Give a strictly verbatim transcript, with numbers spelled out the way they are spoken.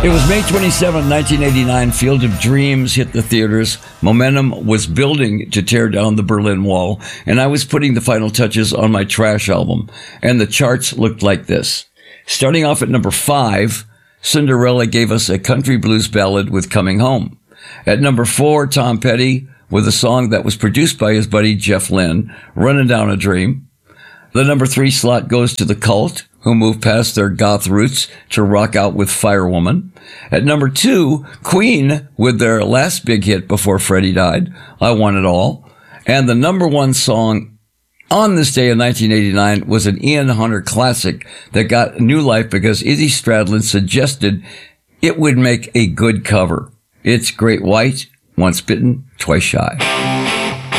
It was May twenty-seventh, nineteen eighty-nine. Field of Dreams hit the theaters. Momentum was building to tear down the Berlin Wall, and I was putting the final touches on my Trash album. And the charts looked like this. Starting off at number five, Cinderella gave us a country blues ballad with Coming Home. At number four, Tom Petty with a song that was produced by his buddy Jeff Lynne, Running Down a Dream. The number three slot goes to The Cult, who moved past their goth roots to rock out with Firewoman. At number two, Queen with their last big hit before Freddie died, I Want It All. And the number one song on this day in nineteen eighty-nine was an Ian Hunter classic that got new life because Izzy Stradlin suggested it would make a good cover. It's Great White, Once Bitten, Twice Shy.